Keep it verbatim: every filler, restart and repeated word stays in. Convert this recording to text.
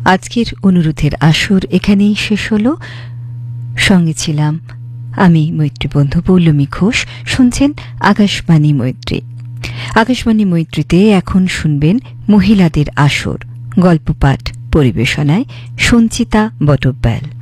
আজকের অনুরোধের আসর এখানেই শেষ হলো। সঙ্গে ছিলাম আমি মৈত্রী বন্ধু পৌলমী ঘোষ। শুনছেন আকাশবাণী মৈত্রী। আকাশবাণী মৈত্রীতে এখন শুনবেন মহিলাদের আসর, গল্প পাঠ পরিবেশনায় সঞ্চিতা বটব্যাল।